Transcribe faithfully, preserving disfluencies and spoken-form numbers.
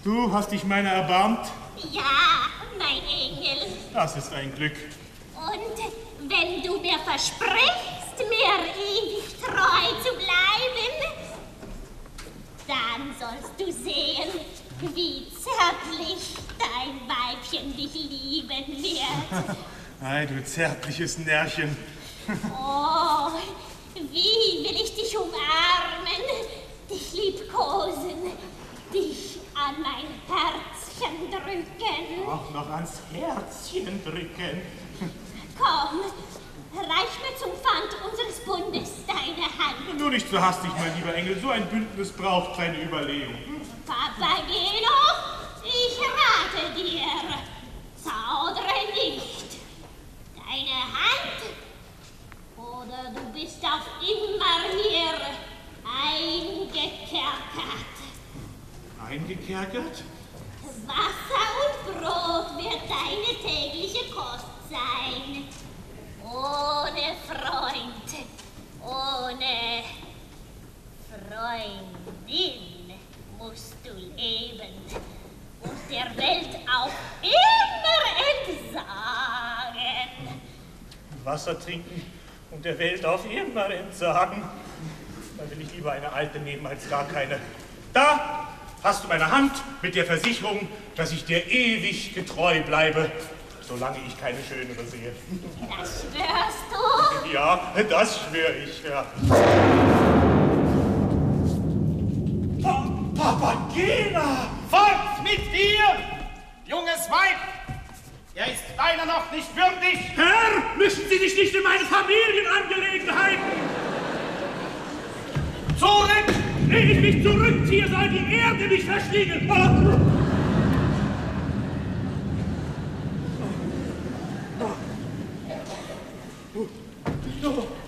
Du hast dich meiner erbarmt? Ja, mein Engel. Das ist ein Glück. Und wenn du mir versprichst, mir ewig treu zu bleiben, dann sollst du sehen, wie zärtlich dein Weibchen dich lieben wird. Ei, du zärtliches Närrchen. Oh, wie will ich dich umarmen, dich liebkosen, dich an mein Herzchen drücken. Auch noch ans Herzchen drücken. Komm, reich mir zum Pfand unseres Bundes deine Hand. Nur nicht so hastig, mein lieber Engel. So ein Bündnis braucht seine Überlegung. Papageno, ich rate dir, zaudere nicht. Deine Hand, oder du bist auf immer hier eingekerkert. Eingekerkert? Wasser und Brot wird deine tägliche Kost sein. Ohne Freund, ohne Freundin musst du leben und der Welt auf immer entsagen. Wasser trinken und der Welt auf immer entsagen. Da will ich lieber eine Alte nehmen als gar keine. Da hast du meine Hand mit der Versicherung, dass ich dir ewig getreu bleibe, solange ich keine Schönere sehe. Das schwörst du? Ja, das schwöre ich, ja. Pa Papagena! Fort mit dir, junges Weib! Er ist deiner noch nicht würdig! Herr, mischen Sie sich nicht in meine Familienangelegenheiten! Zurück! Ehe ich mich zurückziehe, soll die Erde mich verschlingen! Oh.